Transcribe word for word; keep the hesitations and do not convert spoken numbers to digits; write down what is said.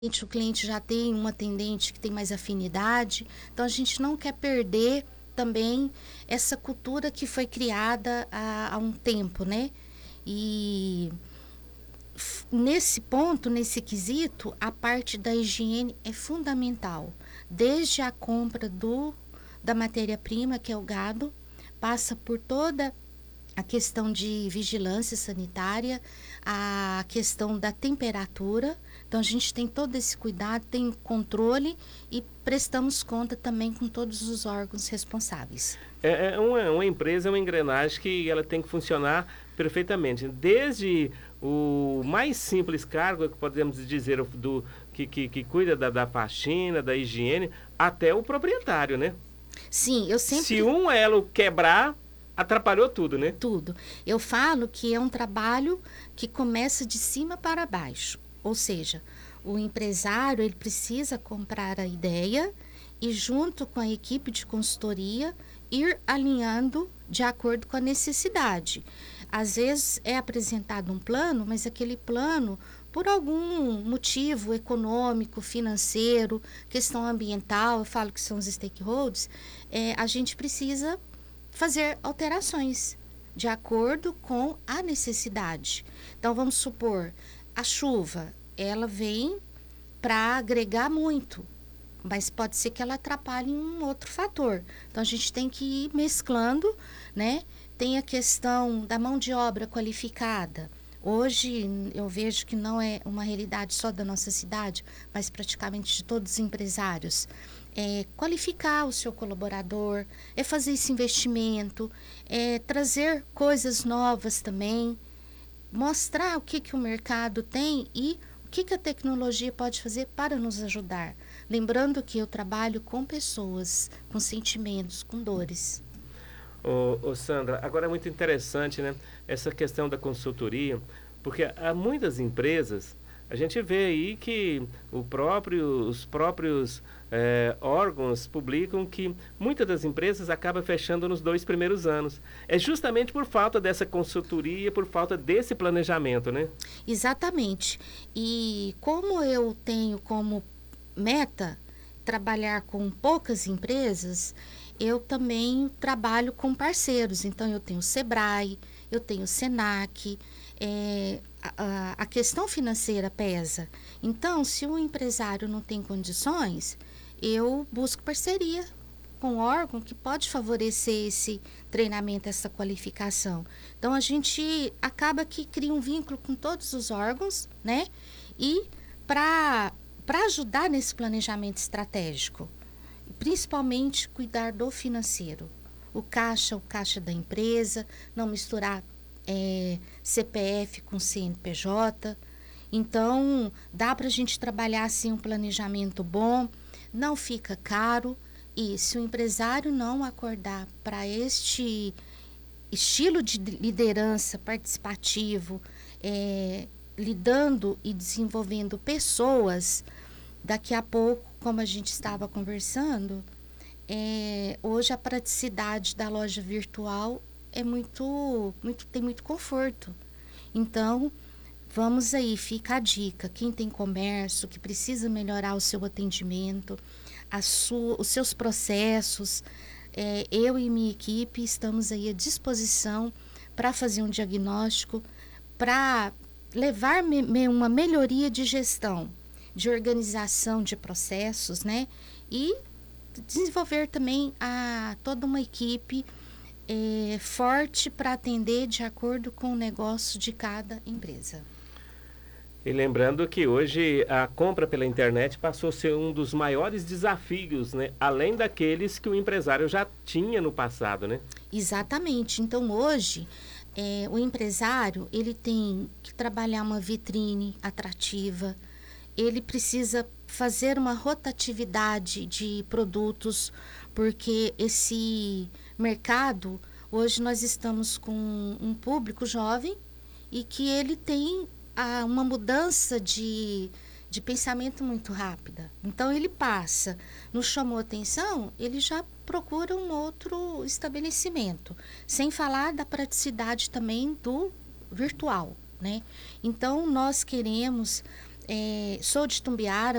o cliente já tem um atendente que tem mais afinidade, então a gente não quer perder também essa cultura que foi criada há, há um tempo, né? E f- nesse ponto, nesse quesito, a parte da higiene é fundamental. Desde a compra do, da matéria-prima, que é o gado, passa por toda a questão de vigilância sanitária, a questão da temperatura. Então, a gente tem todo esse cuidado, tem controle e prestamos conta também com todos os órgãos responsáveis. É, é uma, uma empresa, é uma engrenagem que ela tem que funcionar perfeitamente. Desde o mais simples cargo, que podemos dizer, do, que, que, que cuida da, da faxina, da higiene, até o proprietário, né? Sim, eu Se sempre um elo quebrar, atrapalhou tudo, né? tudo. Eu falo que é um trabalho que começa de cima para baixo. Ou seja, o empresário ele precisa comprar a ideia e, junto com a equipe de consultoria, ir alinhando de acordo com a necessidade. Às vezes é apresentado um plano, mas aquele plano, por algum motivo econômico, financeiro, questão ambiental, eu falo que são os stakeholders, é, a gente precisa fazer alterações de acordo com a necessidade. Então, vamos supor, a chuva, ela vem para agregar muito, mas pode ser que ela atrapalhe um outro fator. Então, a gente tem que ir mesclando, né? Tem a questão da mão de obra qualificada. Hoje, eu vejo que não é uma realidade só da nossa cidade, mas praticamente de todos os empresários. É qualificar o seu colaborador, é fazer esse investimento, é trazer coisas novas também, mostrar o que, que o mercado tem e o que, que a tecnologia pode fazer para nos ajudar. Lembrando que eu trabalho com pessoas, com sentimentos, com dores. Ô, ô Sandra, agora é muito interessante, né, essa questão da consultoria, porque há muitas empresas, a gente vê aí que o próprio, os próprios eh, órgãos publicam que muitas das empresas acabam fechando nos dois primeiros anos. É justamente por falta dessa consultoria, por falta desse planejamento, né? Exatamente. E como eu tenho como meta trabalhar com poucas empresas, eu também trabalho com parceiros. Então, eu tenho o Sebrae, eu tenho o Senac, é, a, a questão financeira pesa. Então, se o empresário não tem condições, eu busco parceria com um órgão que pode favorecer esse treinamento, essa qualificação. Então, a gente acaba que cria um vínculo com todos os órgãos, né? E para para ajudar nesse planejamento estratégico, principalmente cuidar do financeiro. O caixa, o caixa da empresa, não misturar é, C P F com C N P J. Então, dá para a gente trabalhar assim um planejamento bom, não fica caro. E se o empresário não acordar para este estilo de liderança participativo, é, lidando e desenvolvendo pessoas, daqui a pouco, como a gente estava conversando, é, hoje a praticidade da loja virtual é muito, muito, tem muito conforto. Então, vamos aí, fica a dica. Quem tem comércio, que precisa melhorar o seu atendimento, a sua, os seus processos, é, eu e minha equipe estamos aí à disposição para fazer um diagnóstico, para levar me, me, uma melhoria de gestão, de organização de processos, né? E desenvolver também a, toda uma equipe é, forte para atender de acordo com o negócio de cada empresa. E lembrando que hoje a compra pela internet passou a ser um dos maiores desafios, né? Além daqueles que o empresário já tinha no passado, né? Exatamente. Então, hoje, é, o empresário ele tem que trabalhar uma vitrine atrativa, ele precisa fazer uma rotatividade de produtos, porque esse mercado, hoje nós estamos com um público jovem e que ele tem a, uma mudança de, de pensamento muito rápida. Então, ele passa, nos chamou atenção, ele já procura um outro estabelecimento, sem falar da praticidade também do virtual, né? Então, nós queremos É, sou de Tumbiara,